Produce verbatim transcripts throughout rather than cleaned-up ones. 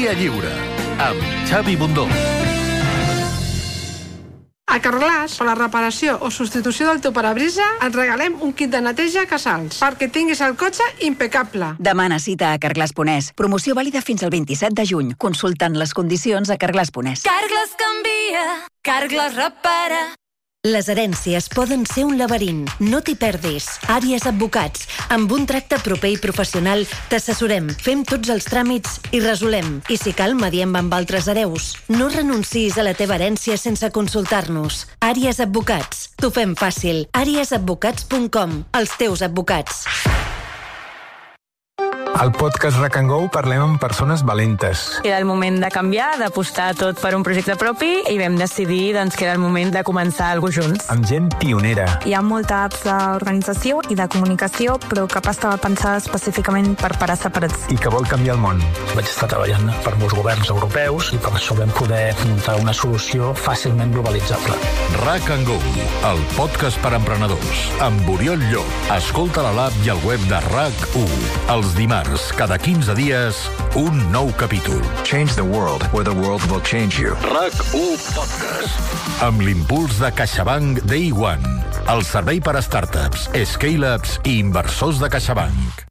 Via Lliure, amb Xavi Bundó. A Carglass, per la reparació o substitució del teu parabrisa, et regalem un kit de neteja Casals perquè tinguis el cotxe impecable. Demana cita a Carglass punt es. Promoció vàlida fins al vint-i-set de juny. Consultant les condicions a Carglass punt es. Carglass canvia, Carglass repara. Les herències poden ser un laberint. No t'hi perdis. Àries Advocats. Amb un tracte proper i professional t'assessorem, fem tots els tràmits i resolem. I si cal, mediem amb altres hereus. No renunciïs a la teva herència sense consultar-nos. Àries Advocats. T'ho fem fàcil. àries advocats punt com. Els teus advocats. Al podcast Rack and Go parlem amb persones valentes. Era el moment de canviar, d'apostar tot per un projecte propi i vam decidir doncs, que era el moment de començar alguna cosa junts. Amb gent pionera. Hi ha molta apps d'organització i de comunicació, però cap estava pensada específicament per parar separats. I que vol canviar el món. Vaig estar treballant per molts governs europeus i per això vam poder muntar una solució fàcilment globalitzable. Rack and Go, el podcast per emprenedors. Amb Oriol Llop. Escolta a l'app i al web de RAC u. Els dimarts, cada quinze dies, un nou capítol. Change the world or the world will change you. RAC u Podcast. Amb l'impuls de CaixaBank Day One. El servei per a startups, scale-ups i inversors de CaixaBank.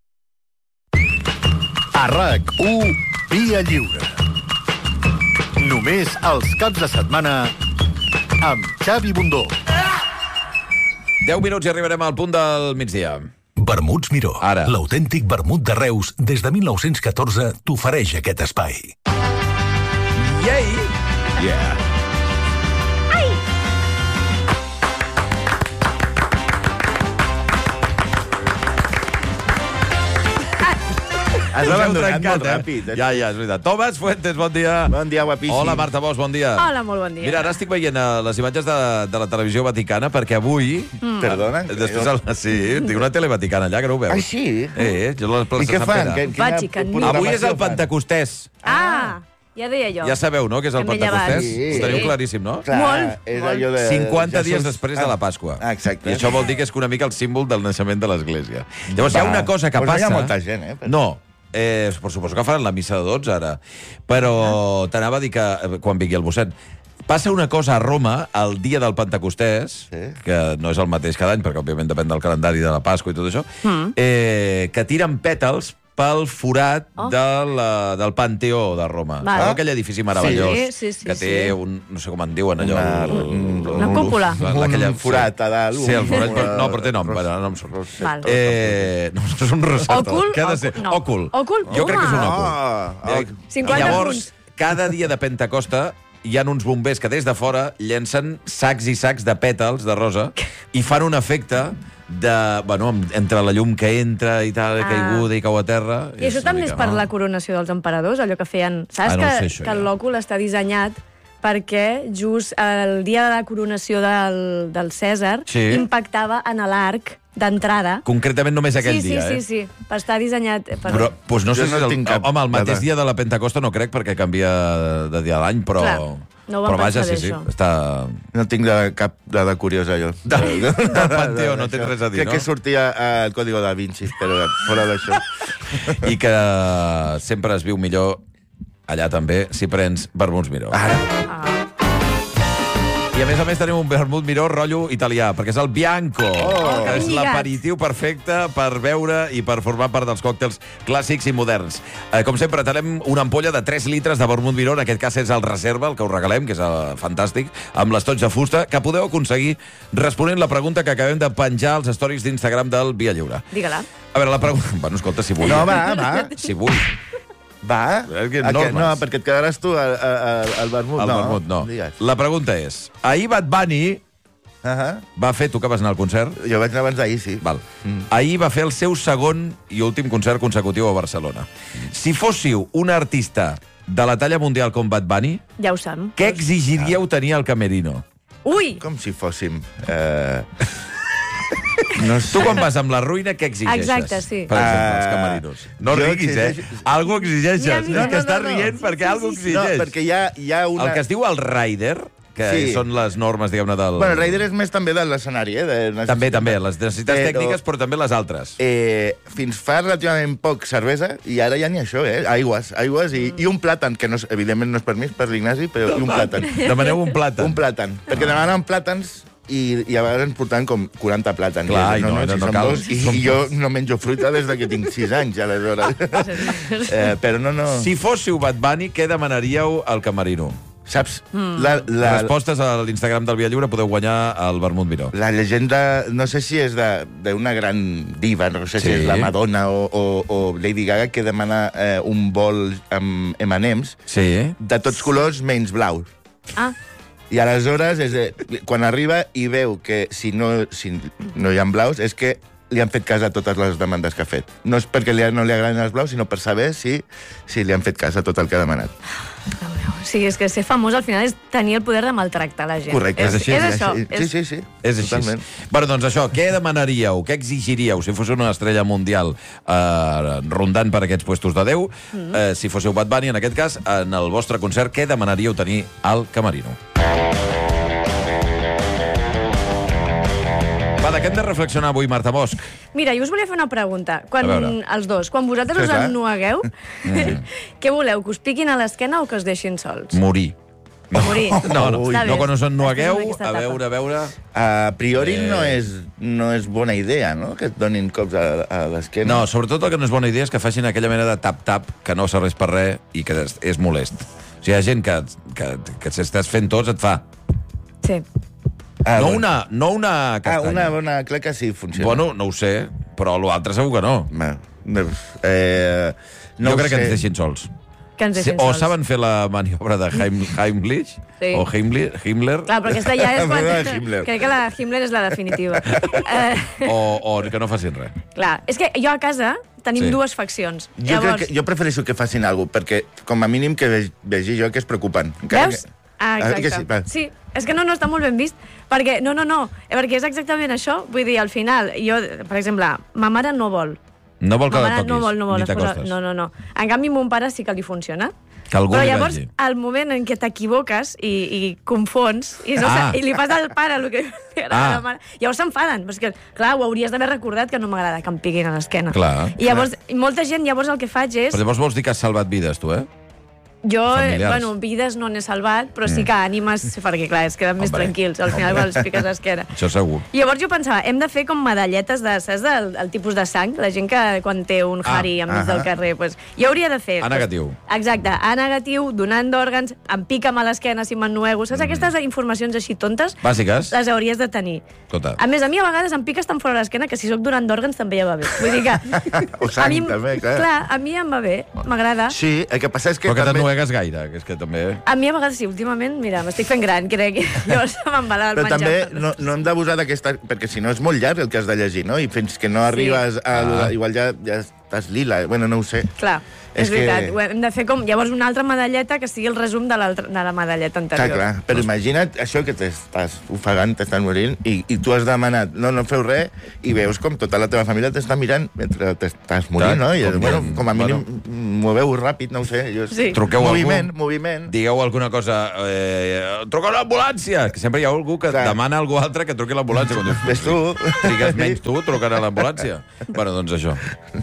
A RAC u, Via Lliure. Només els caps de setmana amb Xavi Bundó. deu minuts i arribarem al punt del migdia. Vermuts Miró. Ara. L'autèntic vermut de Reus, des de mil nou-cents catorze, t'ofereix aquest espai. Yay! Yeah. Has abandonat molt eh? ràpid. Eh? Ja, ja, és veritat. Tomàs Fuentes, bon dia. Bon dia, guapíssim. Hola, Marta Bosch, bon dia. Hola, molt bon dia. Mira, ara estic veient uh, les imatges de, de la televisió vaticana, perquè avui... Mm. Perdona? Després, el, sí, tinc una tele vaticana allà, que no ho veus. Ah, sí? Eh, jo a la plaça I què Sant fan? Pere. Que, Vatican. Avui és el Pentecostès. Ah, ja deia jo. Ja sabeu, no?, que és el Hem Pentecostès. Sí. Ho teniu claríssim, no? Clar, Molt, és molt. allò de... cinquanta ja dies sos- després de la Pasqua. Ah, exacte. I això vol dir que és una mica el símbol del naixement de l'Església. Llavors, hi ha una cosa que pues passa... No hi ha molta gent, eh? No. Eh, per suposo que faran la missa de dotze, ara. Però t'anava a dir que, eh, quan vingui el mossèn, passa una cosa a Roma el dia del Pentecostès, Sí. que no és el mateix cada any, perquè òbviament depèn del calendari de la Pasqua i tot això, Mm. eh, que tiren pètals pel forat Oh. de la, del Panteó de Roma. Vale. Sabeu aquell edifici meravellós Sí, sí, sí, que té sí. un... no sé com en diuen allò... Una- el- una el- cúpula. la- aquella- Un forat a dalt. Sí, el forat, un- però, no, però té nom. Ros- Però no em surt. Val. Eh, no, no és un roset. Òcul? Què ha de ser? Òcul, no. Òcul. Òcul? Jo crec que és un Home. òcul. Ah, Eh, cinquanta Llavors, punts. cada dia de Pentecosta hi ha uns bombers que des de fora llencen sacs i sacs de pètals de rosa i fan un efecte de, bueno, entre la llum que entra i tal, Ah. caiguda i cau a terra. I això també és per la coronació dels emperadors, allò que feien... Saps Ah, no ho que, sé, això, que el ja. lòcul està dissenyat perquè just el dia de la coronació del, del Cèsar Sí. impactava en l'arc d'entrada. Concretament només aquell sí, dia, sí, eh? sí, sí, per estar dissenyat... Per... Però, doncs no Jo sé si no és el, tinc cap home, el mateix dada. dia de la Pentecosta no crec, perquè canvia de dia a l'any, però... Clar, no ho vam però vaja, pensar sí, bé, sí, això. està... No tinc de, cap dada curiosa, jo. Del- del Panteó no tens res a dir, Crec no? que sortia al Código da Vinci, però fora d'això. I que sempre es viu millor allà també si prens vermuts Miró. Ara. Ah. I a més a més tenim un vermut Miró rotllo italià, perquè és el Bianco, Oh. que és ben lligat. l'aperitiu perfecte per beure i per formar part dels còctels clàssics i moderns. Eh, com sempre, tenim una ampolla de tres litres de vermut Miró, en aquest cas és el Reserva, el que us regalem, que és eh, fantàstic, amb l'estoig de fusta, que podeu aconseguir responent la pregunta que acabem de penjar als stories d'Instagram del Via Lliure. Digue-la. A veure, la pregunta... Bueno, escolta, si vull... No, va, va. Si vull. Va. És que A normes. no, perquè et quedaràs tu al, al, al vermut. El no, vermut, no. Digues. La pregunta és... Ahir Bad Bunny Uh -huh. va fer... Tu que vas anar al concert? Jo vaig anar abans d'ahir, sí. Val. Mm. Ahir va fer el seu segon i últim concert consecutiu a Barcelona. Si fóssiu un artista de la talla mundial com Bad Bunny, Ja ho sap. què exigiríeu tenir al camerino? Ui! Com si fóssim... Eh... No sé. Tu quan vas amb la ruïna, què exigeixes? Exacte, sí. Per exemple, Ah, als camerins. No jo riguis, eh? exigeixo- Algo exigeixes. Mira, mira, és que no, estàs no, no. rient Sí, perquè sí, algo sí, sí. exigeix. No, perquè hi ha, hi ha una... El que es diu el rider, que Sí. són les normes, diguem-ne, del... Bueno, Raider és més també de l'escenari, eh? De necessitats- També, també, les necessitats Però- tècniques, però també les altres. Eh, fins fa relativament poc cervesa, i ara ja n'hi ha això, eh? Aigües, aigües i, i un plàtan, que no, és- evidentment no és permís per l'Ignasi, però i un plàtan. Demaneu un plàtan. Un plàtan, perquè demanen plàtans i, i a vegades ens portaven com quaranta plàtans. Clar, I i no, si no som cal. dos, i, I jo no menjo fruita des de que tinc sis anys, aleshores. eh, però no, no... Si fóssiu Bad Bunny, què demanaríeu al Camerino? Saps? La, la, Respostes a l'Instagram del Via Lliure, podeu guanyar el vermut Miró. la llegenda, no sé si és de- d'una gran diva, no sé Sí. si és la Madonna o, o, o Lady Gaga, que demana eh, un bol amb eme and ems Sí. de tots colors menys blaus. Ah, I aleshores, és de, quan arriba i veu que si no, si no hi ha blaus, és que li han fet cas a totes les demandes que ha fet. No és perquè li, no li agraden els blaus, sinó per saber si, si li han fet cas a tot el que ha demanat. o sigui, és que ser famós al final és tenir el poder de maltractar la gent. Correcte. És, És així, és és això. Sí, És... sí, sí. És així. Totalment. Bueno, doncs això, què demanaríeu, què exigiríeu si fos una estrella mundial eh, rondant per aquests puestos de Déu? Mm. Eh, si fóssiu Bad Bunny, en aquest cas, en el vostre concert, què demanaríeu tenir al Camerino? Va, de què hem de reflexionar avui, Marta Bosch? Mira, jo us volia fer una pregunta. Quan, A veure. els dos, quan vosaltres Sí, us clar. ennuegueu, què voleu, que us piquin a l'esquena o que us deixin sols? Morir. Morir. No, no, Està bé. no quan us ennuegueu, Estem en aquesta a etapa. veure, a veure... A priori Eh. no, és, no és bona idea, no?, que et donin cops a, a l'esquena. No, sobretot el que no és bona idea és que facin aquella mena de tap-tap que no serveix per res i que és, és molest. O sigui, hi ha gent que, que, que si estàs fent tots et fa... Sí. Ah, no, bueno. una, no una Ah, castanya. una bona claca sí funciona. Bueno, no ho sé, però l'altre segur que no. Bueno, eh, no jo ho crec que sé. ens deixin sols. Que ens Sí, deixin o sols. saben fer la maniobra de Heim, Heimlich, Sí. o Heimlich, Himmler, Clar, però aquesta ja és quan... La de Himmler. Crec que la de Himmler és la definitiva. Eh, o, o que no facin res. clar, és que jo a casa tenim Sí. dues faccions. Jo, crec que, jo prefereixo que facin alguna cosa, perquè com a mínim que ve- vegi jo que és preocupant. Encara Veus? Que... Ah, exacte. que sí, va. sí, és que no, no està molt ben vist. Perquè, no, no, no, perquè és exactament això. Vull dir, al final, jo, per exemple, ma mare no vol. No vol que Ma la mare toquis, no vol, no vol. ni es posa- t'acostes. No, no, no. En canvi, mon pare sí que li funciona. Que algú Però li llavors, vegi. al moment en què t'equivoques i, i confons, i, no Ah. ah. i li fas al pare el que li agrada Ah. a la mare, llavors s'enfaden. Però és que, clar, ho hauries d'haver recordat que no m'agrada que em piquin a l'esquena. Clar. I llavors, i molta gent, llavors el que faig és... Però llavors vols dir que has salvat vides, tu, eh? Jo, eh, Familiars. bueno, vides no n'he salvat, però sí que ànimes, perquè clar, es queden més Hombre, tranquils, al final quan els piques a l'esquena. Això segur. I llavors jo pensava, hem de fer com medalletes de, saps, del el tipus de sang, la gent que quan té un Ah, Harry enmig ahà. del carrer, pues, jo hauria de fer... A negatiu. Pues, exacte, A negatiu, donant d'òrgans, em pica'm a l'esquena si m'ennuego, saps? Mm. Aquestes informacions així tontes Bàsiques. les hauries de tenir. Tota. A més, a mi a vegades em piques tan fora l'esquena que si sóc donant d'òrgans també ja va bé. Vull dir que... O sang, a mi, també, clar. Clar, a mi em va bé, m'agrada. Sí, el que passa és que... Però que també... t'ennuegues gaire, que és que també... A mi a vegades sí, últimament, mira, m'estic fent gran, crec. Llavors me'n va el Però menjar. també no, no hem d'abusar d'aquesta... Perquè si no és molt llarg el que has de llegir, no? I fins que no arribes a... Ah. Igual ja, ja estàs lila. Bueno, no ho sé. Clar, és, És que- veritat. Que... Hem de fer com, llavors una altra medalleta que sigui el resum de, l'altra- de la medalleta Clar, anterior. clar. Però imagina't això que t'estàs ofegant, t'estàs morint, i, i tu has demanat, no, no feu res, i veus com tota la teva família t'està mirant mentre t'estàs morint, Clar, no? I, com- bueno, com a mínim, bueno. moveu ràpid, no ho sé. Jo... Sí. Truqueu a moviment, algú. moviment. Digueu alguna cosa... Eh, truca a l'ambulància! Que sempre hi ha algú que Clar. demana a algú altre que truqui a l'ambulància. Quan dius, Ves tu. Trigues menys tu trucant a l'ambulància. Bueno, doncs això.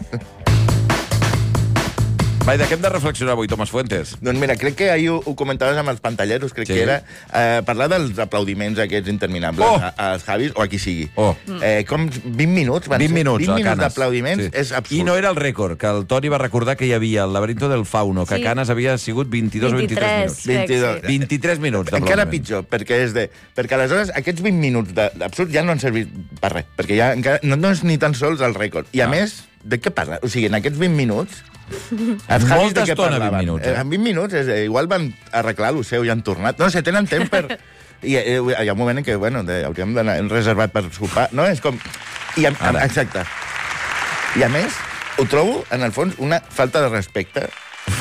Va, i de què hem de reflexionar avui, Tomàs Fuentes? Doncs mira, crec que ahir ho, ho comentaves amb els pantalleros, crec Sí. que era eh, parlar dels aplaudiments aquests interminables Oh! a, als Javis o a qui sigui. Oh. Eh, com vint minuts van vint ser? minuts, vint a minuts Canes. d'aplaudiments Sí. és absurd. I no era el rècord, que el Toni va recordar que hi havia el laberinto del fauno, que Sí. a Canes havia sigut vint-i-dos o vint-i-tres minuts. crec, vint-i-dos. sí. vint-i-tres minuts Encara d'aplaudiment. pitjor, perquè és de... Perquè aleshores aquests vint minuts de- d'absurd ja no han servit per res, perquè ja encara, no, no és ni tan sols el rècord. I a No. més, de què parla? O sigui, en aquests vint minuts... Els Molta Javis de què estona, vint parlaven? minuts, eh? En vint minuts, és, eh, igual van arreglar lo seu i han tornat. No sé, tenen temps per... I eh, hi ha un moment en què, bueno, de, hauríem d'anar hem reservat per sopar. No, és com... I a, Ara. exacte. I a més, ho trobo, en el fons, una falta de respecte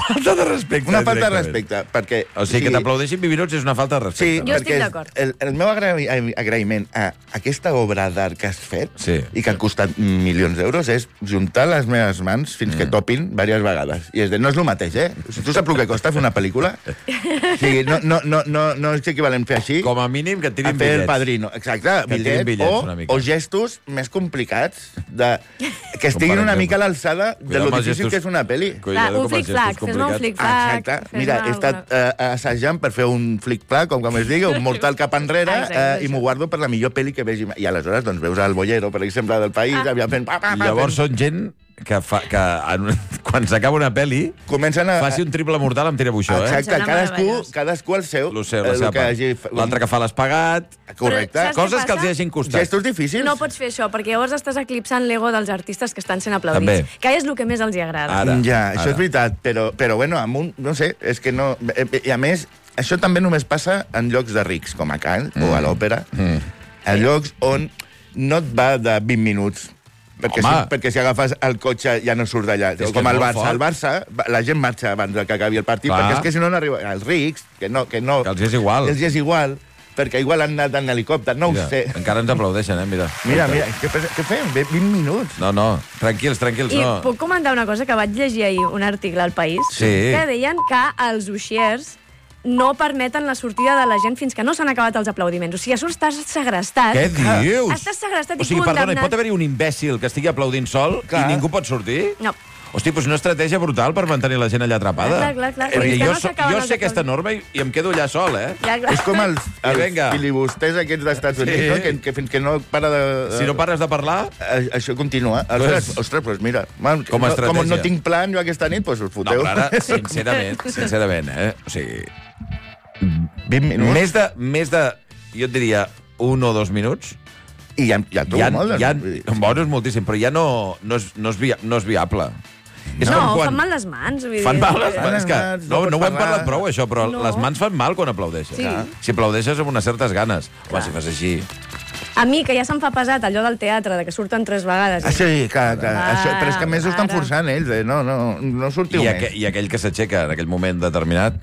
falta de respecte. Una falta de directament. respecte, perquè... O sigui, que t'aplaudeixin vint minuts és una falta de Sí, respecte. Jo estic perquè d'acord. el, el meu agraï, agraïment a aquesta obra d'art que has fet Sí. i que ha costat milions d'euros és juntar les meves mans fins que topin diverses vegades. I és de, no és el mateix, eh? Si tu saps el que costa fer una pel·lícula, o sigui, no, no, no, no, no és equivalent fer així Com a mínim que et a tirin fer el bitllets. padrino. Exacte, Que et tirin bitllet, bitllets, una mica. o, o gestos més complicats de, que estiguin per una exemple. mica a l'alçada de Cuidado lo amb els difícil gestos- que és una pel·li. Cuidado un com els flic-flac, gestos fes-me un complicats. flic-flac. Exacte. fes-me Mira, he alguna- estat eh, assajant per fer un flic-flac, com, com es digui, un mortal cap enrere, Exacte, eh, i això. m'ho guardo per la millor pel·li que vegi. I aleshores, doncs, veus el Bollero, per exemple, del País, Ah. aviam fent... Pa, pa, I pa, llavors fent... són gent que, fa, que en, quan s'acaba una pel·li Comencen a... faci un triple mortal amb tirabuixó, eh? Exacte, Sembla cadascú, meravellós. cadascú el seu. Lo sé, eh, la el seva que part. hagi... L'altre que fa l'espagat... Correcte. Però saps què Coses que els passa? hi hagin costat. Gestos difícils. No pots fer això, perquè llavors estàs eclipsant l'ego dels artistes que estan sent aplaudits. També. Que és el que més els hi agrada. Ara, ja, ara. això és veritat, però, però bueno, amb un... No sé, és que no... eh, eh, I a més, això també només passa en llocs de rics, com a Can mm. o a l'òpera, mm. en llocs on no et va de vint minuts, perquè si, Home. perquè si agafes el cotxe ja no surt d'allà. És que Com és el molt Barça. fort. El Barça, la gent marxa abans que acabi el partit, Clar. perquè és que si no no arriba... Els rics, que no... Que, no, Que els és igual. Els és igual, perquè igual han anat en helicòpter, no Mira, ho sé. encara ens aplaudeixen, eh? Mira, Mira, mira, què, què fem? vint minuts. No, no, tranquils, tranquils, I no. puc comentar una cosa que vaig llegir ahir, un article al País, Sí. que deien que els uixiers no permeten la sortida de la gent fins que no s'han acabat els aplaudiments. O sigui, a sobre estàs segrestat. Què dius? Estàs segrestat O i sigui, perdona, hi condemnat. pot haver un imbècil que estigui aplaudint sol Clar. i ningú pot sortir? No. Hosti, doncs una estratègia brutal per mantenir la gent allà atrapada. Clar, clar, clar. Perquè Fins que jo, no so, s'acaben jo els sé aquesta norma i, i em quedo allà sol, eh? Ja, clar. És com els, I els vinga. filibusters aquests d'Estats Units, Sí. no? que, que fins que no para de... Si no pares de parlar... Eh, Això continua. Ostres, Pues- ostres, pues mira, man, Com a no, com estratègia. no tinc plan jo aquesta nit, pues us No, foteu. però ara, sincerament, sincerament, eh? O sigui, vint minuts. més de, més de, jo et diria, un o dos minuts, I ja, ja trobo ja, molt. ja, vull dir, bueno, és moltíssim, però ja no, no, és, no, és, via, no és viable. És No, com quan... fan mal les mans. Vull Fan dir. mal les mans, és que mans, no, no no ho pots hem parlar. parlat prou, això, però No. les mans fan mal quan aplaudeixes. Sí. Si aplaudeixes amb unes certes ganes. Home, si fas així... A mi, que ja se'm fa pesat allò del teatre, de que surten tres vegades. Ah, sí, que, que, Ah, això, però és que a més ho estan ara. forçant ells. Eh? No, no, no sortiu I, més. aqu I aquell que s'aixeca en aquell moment determinat...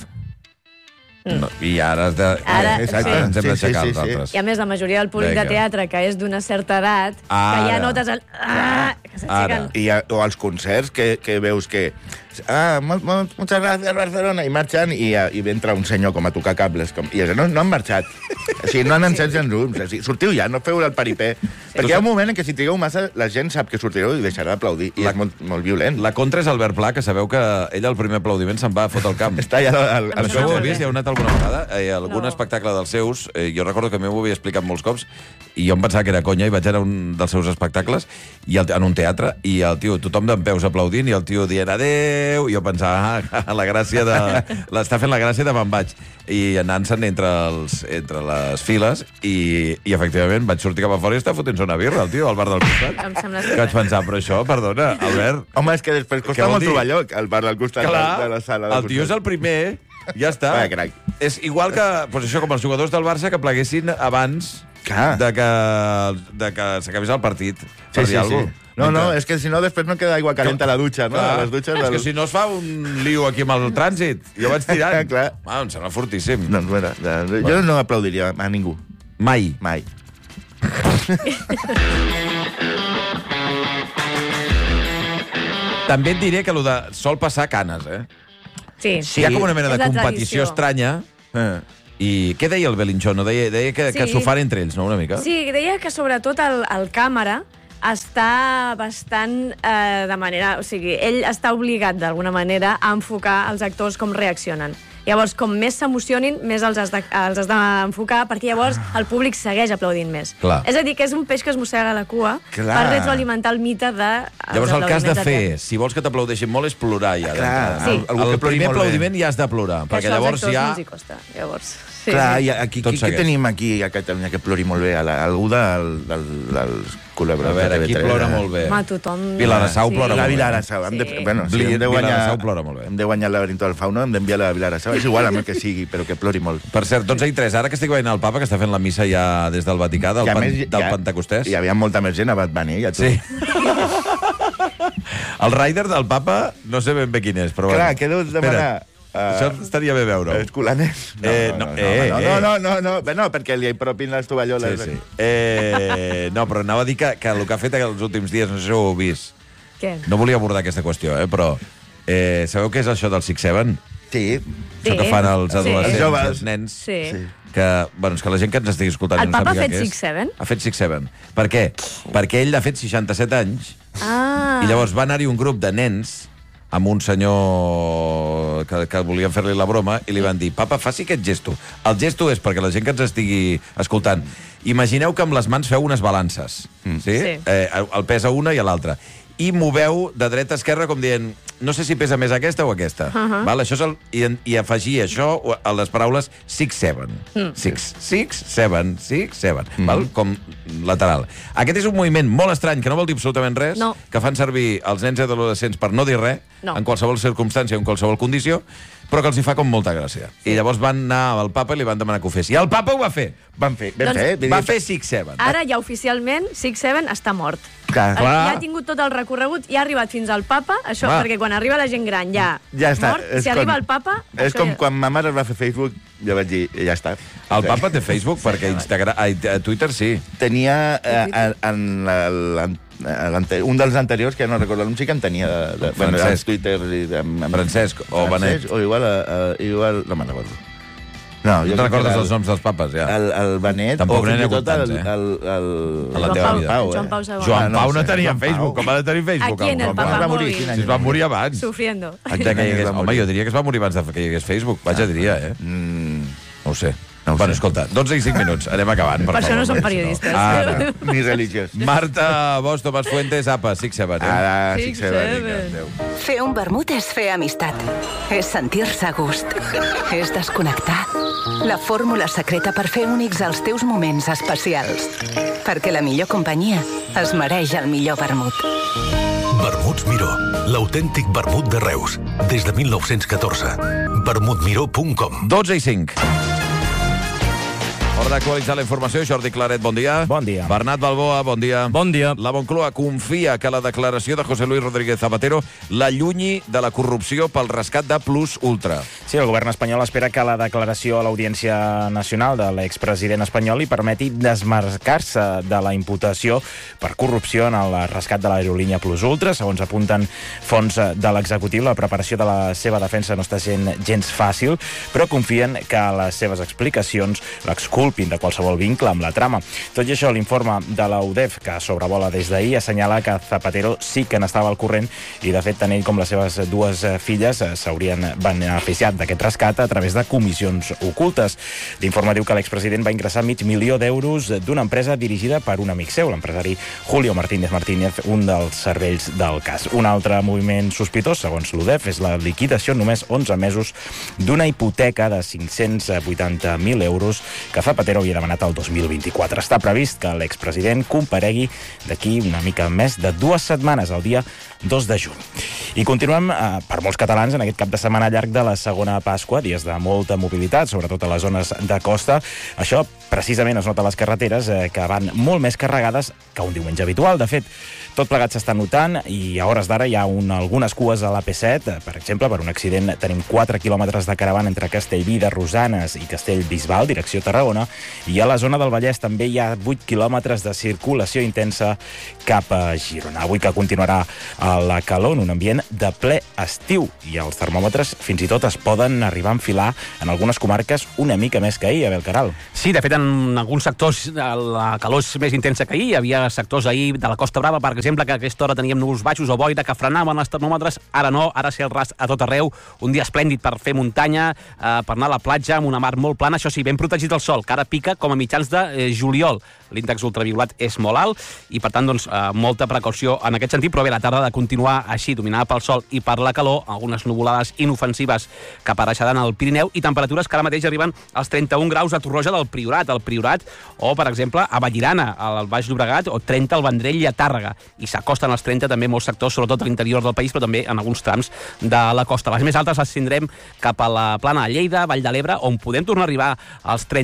No, I ara has de... Ara, Exacte. Ara ens hem Sí, d'aixecar sí, sí, els sí. altres. I a més, la majoria del públic Vinga. de teatre, que és d'una certa edat, que Ara. ja notes el... Ah, que s'aixequen. I, a- o als concerts que, que veus que... Ah, molt, molt, muchas gracias, Barcelona, i marxen i, a- i entra un senyor com a tocar cables. Com, I no, no han marxat. O sigui, no han encès els llums. O sigui, sortiu ja, no feu el paripé. Sí. Perquè hi ha un moment en què si trigueu massa, la gent sap que sortireu i deixarà d'aplaudir. I La- és molt, molt violent. La contra és Albert Pla, que sabeu que ell al primer aplaudiment se'n va a fotre al camp. Està ja al, al, Em al Això ho sembla heu vist? bé. Hi heu anat alguna vegada? Eh, algun No. espectacle dels seus, eh, jo recordo que a mi m'ho havia explicat molts cops, i jo em pensava que era conya, i vaig anar a un dels seus espectacles, i el, en un teatre, i el tio, tothom d'en peus aplaudint, i el tio dient adeu, i jo pensava, ah, la gràcia de... l'està fent la gràcia de me'n vaig. I anant-se'n entre, els, entre les files, i, i efectivament vaig sortir cap a fora i està fotent-se una birra, el tio, al bar del costat. Em sembla Que vaig pensar, però això, perdona, Albert... Home, és que després Què costa vol molt dir? trobar lloc al bar del costat Clar, de la sala. De el tio és el primer, ja està. Va, crac. És igual que, doncs això, com els jugadors del Barça que pleguessin abans Clar. de que, de que s'acabés el partit. Sí, sí, sí. Alguna. No, no, és que si no després no queda aigua calenta a la dutxa, no? A les dutxes és del... que si no es fa un lío aquí amb el trànsit. Jo vaig tirant. Clar. Ah, em sembla fortíssim. Doncs mira, de- jo no aplaudiria a ningú. Mai. Mai. També et diré que el de sol passar canes, eh? Sí. Sí. Hi ha com una mena És de la competició tradició. estranya. Eh. I què deia el Belinchón? Deia, deia que, que Sí. s'ho fan entre ells, no?, una mica? Sí, deia que sobretot el, el càmera està bastant eh, de manera... O sigui, ell està obligat d'alguna manera a enfocar els actors com reaccionen. Llavors, com més s'emocionin, més els has de- els has d'enfocar, perquè llavors el públic segueix aplaudint més. Clar. És a dir, que és un peix que es mossega la cua Clar. per retroalimentar el mite de... Llavors el que has de aplaudiments fer, si vols que t'aplaudeixin molt, és plorar ja. Clar, d'entrada. Sí. El, algú que el plori primer molt bé. aplaudiment ja has de plorar, Que perquè això als llavors actors ja... no els hi costa. Llavors, sí. Clar, i aquí, Tot qui, qui segueix. tenim aquí a Catalunya que plori molt bé? A la, algú del, del, dels A col·laboradors veure, de aquí T V tres, plora eh? molt bé. Home, tothom... Vilassau plora La molt bé. Vilassau. Hem de, Sí. bueno, si Vili- hem de guanyar, Vilassau plora molt bé. hem de guanyar el laberinto del fauno, hem d'enviar-la a Vilassau. És igual amb el que sigui, però que plori molt. Per cert, dotze i tres, ara que estic veient el papa, que està fent la missa ja des del Vaticà, del, I a pan, més, del ja- Pentecostès. Hi havia molta més gent a Batmani, ja tu. Sí. El rider del papa, no sé ben bé quin és, però... Clar, bueno. què deus demanar? Uh, Això estaria bé veure-ho. Els culaners? No, eh, no, no, no, eh, no, eh. no, no, no, no, no, perquè li apropin les tovalloles. Sí, sí. Eh, no, però anava a dir que, que el que ha fet els últims dies, no sé si ho heu vist, Què? no volia abordar aquesta qüestió, eh, però eh, sabeu què és això del six seven? Sí. Això Sí. que fan els Sí. adolescents, Els joves. els nens, Sí. Sí. que, bueno, és que la gent que ens estigui escoltant El no papa ha sàpiga fet què és. six seven? Ha fet six seven. Per què? Perquè ell ha fet seixanta-set anys Ah. i llavors va anar-hi un grup de nens amb un senyor que, que volien fer-li la broma i li van dir, papa, faci aquest gesto. El gesto és perquè la gent que ens estigui escoltant, imagineu que amb les mans feu unes balances, mm. sí? Sí. Eh, el pesa una i l'altra. I moveu de dreta a esquerra com dient, no sé si pesa més aquesta o aquesta. Uh -huh. Val? Això és el, i, I afegir això a les paraules six seven. Mm. Six, six, seven, six, seven. Mm. Val? Com lateral. Aquest és un moviment molt estrany, que no vol dir absolutament res, No. que fan servir els nens i adolescents per no dir res, No. en qualsevol circumstància o en qualsevol condició, però que els hi fa com molta gràcia. Sí. I llavors van anar al papa i li van demanar que ho fes. I el papa ho va fer. Van fer, ben Doncs- fet. Va fer six seven. Ara ja oficialment six seven està mort. Clar. Ja ha tingut tot el recorregut i ha arribat fins al papa, això, Clar. perquè quan arriba la gent gran ja, Ja està. mort, És si com- arriba el papa... És això com ja- quan ma mare va fer Facebook, jo vaig dir, ja està. El papa té Facebook, perquè Instagram, ai, a Twitter sí. Tenia eh, en, en, en, en un dels anteriors, que no recordo el nom, sí que en tenia de, de, bueno, Francesc. els Twitter i de, amb, Francesc o Benet. o igual, a, a, igual no me'n recordo. No, No jo te'n recordes crec els noms dels papes, ja? El, el Benet, Tampoc o n'hi fins ha i tot tants, el, eh? el, el, A la Joan teva Pau, vida. Pau, Joan eh? Pau segon. Joan Ah, no Pau ho no sé, tenia Joan Pau. Facebook. Com ha de tenir Facebook? ¿A quién, el Joan Papa Pau? va morir, móvil? quin any? Si es va morir abans. Sufriendo. De que hi hagués, home, jo diria que es va morir abans de que hi hagués Facebook. Vaja, diria, eh? Mm, No ho sé. No ho bueno, sé. escolta, dotze i cinc minuts. Anem acabant, per, Per això favor, no som perquè periodistes. si Ara. ni religiós. Marta Bosch, Tomàs Fuentes, apa, six seven, eh? Ara, Six, six seven. seven. Adéu. Fer un vermut és fer amistat. És sentir-se a gust. És desconnectar. La fórmula secreta per fer únics els teus moments especials. Perquè la millor companyia es mereix el millor vermut. Vermuts Miró, l'autèntic vermut de Reus. Des de mil nou-cents catorze. vermut miró punt com. dotze i cinc. Hora d'actualitzar la informació. Jordi Claret, bon dia. Bon dia. Bernat Balboa, bon dia. Bon dia. La Moncloa confia que la declaració de José Luis Rodríguez Zapatero l'allunyi de la corrupció pel rescat de Plus Ultra. Sí, el govern espanyol espera que la declaració a l'Audiència Nacional de l'expresident espanyol li permeti desmarcar-se de la imputació per corrupció en el rescat de l'aerolínia Plus Ultra. Segons apunten fonts de l'executiu, la preparació de la seva defensa no està sent gens fàcil, però confien que les seves explicacions l'exculpin de qualsevol vincle amb la trama. Tot i això, l'informe de la U D E F, que sobrevola des d'ahir, assenyala que Zapatero sí que n'estava al corrent i, de fet, tant ell com les seves dues filles s'haurien beneficiat d'aquest rescat a través de comissions ocultes. L'informe diu que l'expresident va ingressar mig milió d'euros d'una empresa dirigida per un amic seu, l'empresari Julio Martínez Martínez, un dels cervells del cas. Un altre moviment sospitós, segons l'U D E F, és la liquidació en només onze mesos d'una hipoteca de cinc-cents vuitanta mil euros que Zapatero havia demanat el dos mil vint-i-quatre. Està previst que l'expresident comparegui d'aquí una mica més de dues setmanes, el dia dos de juny. I continuem, eh, per molts catalans, en aquest cap de setmana llarg de la segona Pasqua, dies de molta mobilitat, sobretot a les zones de costa. Això precisament es nota a les carreteres, eh, que van molt més carregades que un diumenge habitual. De fet, tot plegat s'està notant i a hores d'ara hi ha un, algunes cues a l'A P set. Per exemple, per un accident tenim quatre quilòmetres de caravana entre Castellví de Rosanes i Castellbisbal, direcció Tarragona, i a la zona del Vallès també hi ha vuit quilòmetres de circulació intensa cap a Girona. Avui que continuarà a la calor, en un ambient de ple estiu, i els termòmetres fins i tot es poden arribar a enfilar en algunes comarques una mica més que ahir, Abel Caral. Sí, de fet, en alguns sectors la calor és més intensa que ahir. Hi havia sectors ahir de la Costa Brava, per exemple, que a aquesta hora teníem núvols baixos o boira que frenaven els termòmetres. Ara no, ara sí el ras a tot arreu. Un dia esplèndid per fer muntanya, eh, per anar a la platja amb una mar molt plana, això sí, ben protegit del sol, que ara pica com a mitjans de eh, juliol. L'índex ultraviolat és molt alt i, per tant, doncs, eh, molta precaució en aquest sentit, però bé, la tarda de continuar així, dominada pel sol i per la calor, algunes nuvolades inofensives que apareixeran al Pirineu i temperatures que ara mateix arriben als trenta-un graus a Torroja del Priorat, al Priorat, o, per exemple, a Vallirana, al Baix Llobregat, o trenta al Vendrell i a Tàrrega. I s'acosten als trenta també molts sectors, sobretot a l'interior del país, però també en alguns trams de la costa. Les més altes les tindrem cap a la plana de Lleida, Vall de l'Ebre, on podem tornar a arribar als trenta-cinc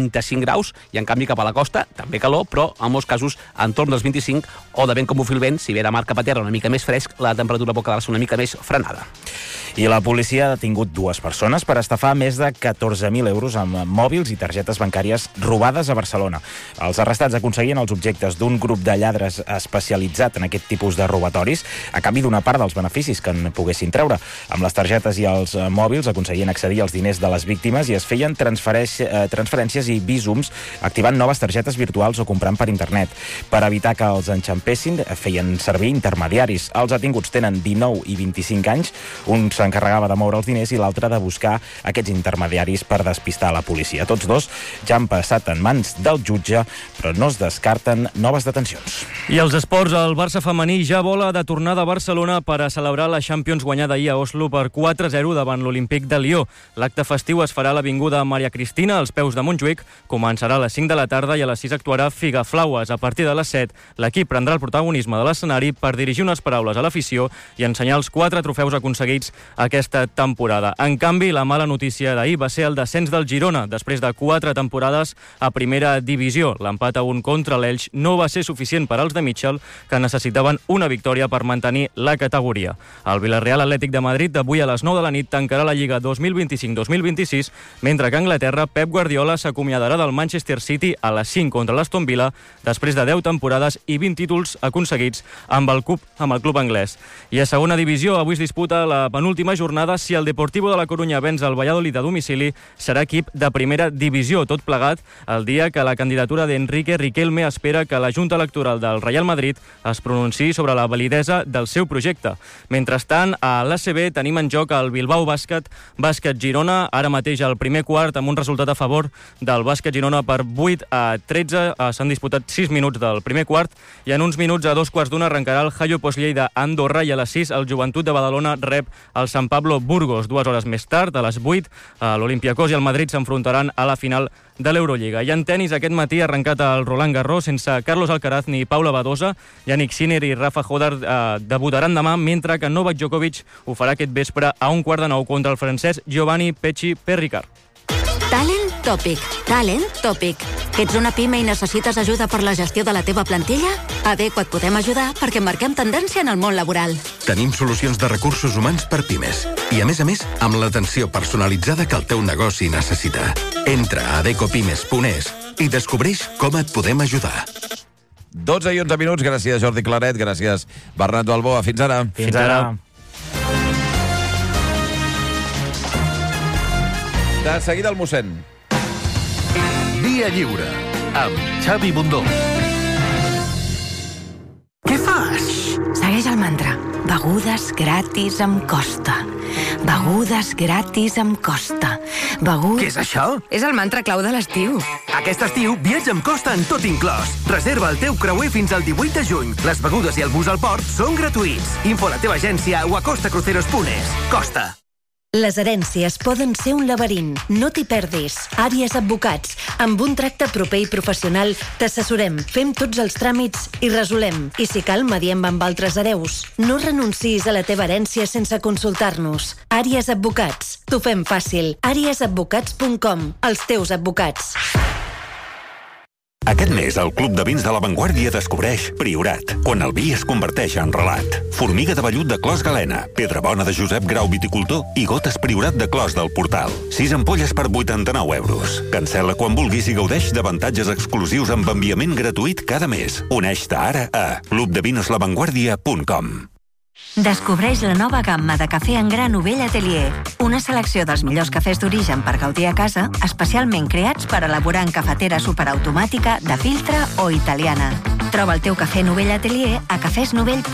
vint graus, i en canvi cap a la costa també calor, però en molts casos entorn dels vint-i-cinc, o depèn com bufi el vent, si ve de mar cap a terra una mica més fresc, la temperatura pot quedar-se una mica més frenada. I la policia ha detingut dues persones per estafar més de catorze mil euros amb mòbils i targetes bancàries robades a Barcelona. Els arrestats aconseguien els objectes d'un grup de lladres especialitzat en aquest tipus de robatoris a canvi d'una part dels beneficis que en poguessin treure. Amb les targetes i els mòbils aconseguien accedir als diners de les víctimes i es feien transferències i vísums activant noves targetes virtuals o comprant per internet. Per evitar que els enxampessin, feien servir intermediaris. Els detinguts tenen dinou i vint-i-cinc anys, un s'encarregava de moure els diners i l'altre de buscar aquests intermediaris per despistar la policia. Tots dos ja han passat en mans del jutge, però no es descarten noves detencions. I els esports, el Barça femení ja vola de tornada a Barcelona per a celebrar la Champions guanyada ahir a Oslo per quatre a zero davant l'Olímpic de Lió. L'acte festiu es farà a l'avinguda Maria Cristina, als peus de Montjuïc, començarà a les cinc de la tarda i a les sis actuarà Figaflaues. A partir de les set, l'equip prendrà el protagonisme de l'escenari per dirigir unes paraules a l'afició i ensenyar els quatre trofeus aconseguits aquesta temporada. En canvi, la mala notícia d'ahir va ser el descens del Girona, després de quatre temporades a primera divisió. L'empat a un contra l'Elx no va ser suficient per als de Mitchell, que necessitaven una victòria per mantenir la categoria. El Villarreal Atlètic de Madrid, d'avui a les nou de la nit, tancarà la Lliga dos mil vint-i-cinc dos mil vint-i-sis, mentre que a Anglaterra, Pep Guardiola s'acomiadarà del Manchester City a les cinc contra l'Aston Villa, després de deu temporades i vint títols aconseguits amb el club, amb el club anglès. I a segona divisió, avui es disputa la penúltima jornada. Si el Deportivo de la Corunya venç el Valladolid a domicili, serà equip de primera divisió, tot plegat el dia que la candidatura d'Enrique Riquelme espera que la Junta Electoral del Real Madrid es pronunciï sobre la validesa del seu projecte. Mentrestant, a l'A C B tenim en joc el Bilbao Bàsquet, Bàsquet Girona, ara mateix al primer quart amb un resultat a favor del Bàsquet Girona per vuit a tretze. S'han disputat sis minuts del primer quart i en uns minuts a dos quarts d'una arrencarà el Hayo Poslleida Andorra i a les sis el Joventut de Badalona rep el San Pablo Burgos. Dues hores més tard, a les vuit, l'Olympiacos i el Madrid s'enfrontaran a la final de l'Eurolliga. I en tenis, aquest matí ha arrencat el Roland Garros sense Carlos Alcaraz ni Paula Badosa. Yannick Sinner i Rafa Hodar eh, debutaran demà, mentre que Novak Djokovic ho farà aquest vespre a un quart de nou contra el francès Giovanni Pecci Perricard. Talent Tòpic. Talent Tòpic. Ets una pime i necessites ajuda per la gestió de la teva plantilla? A Adeco et podem ajudar perquè marquem tendència en el món laboral. Tenim solucions de recursos humans per pimes. I a més a més, amb l'atenció personalitzada que el teu negoci necessita. Entra a adecopimes punt es i descobreix com et podem ajudar. dotze i onze minuts. Gràcies, Jordi Claret. Gràcies, Bernat Balboa. Fins ara. Fins ara. De seguida el mossèn. Via Lliure, amb Xavi Bundó. Què fas? Segueix el mantra. Begudes gratis amb Costa. Begudes gratis amb Costa. Begudes... Què és això? És el mantra clau de l'estiu. Aquest estiu viatja amb Costa en tot inclòs. Reserva el teu creuer fins al divuit de juny. Les begudes i el bus al port són gratuïts. Info a la teva agència o a costacruceros punt es. Costa. Les herències poden ser un laberint. No t'hi perdis. Àries Advocats. Amb un tracte proper i professional t'assessorem, fem tots els tràmits i resolem. I si cal, mediem amb altres hereus. No renuncis a la teva herència sense consultar-nos. Àries Advocats. T'ho fem fàcil. àries advocats punt com. Els teus advocats. Aquest mes, el Club de Vins de La Vanguardia descobreix Priorat, quan el vi es converteix en relat. Formiga de vellut de Clos Galena, Pedra Bona de Josep Grau Viticultor i Gotes Priorat de Clos del Portal. Sis ampolles per vuitanta-nou euros. Cancel·la quan vulguis i gaudeix d'avantatges exclusius amb enviament gratuït cada mes. Uneix-te ara a club de vinos la vanguardia punt com. Descobreix la nova gamma de cafè en gra Novell Atelier. Una selecció dels millors cafès d'origen per gaudir a casa, especialment creats per elaborar en cafetera superautomàtica, de filtre o italiana. Troba el teu cafè Novell Atelier a cafès novell punt com.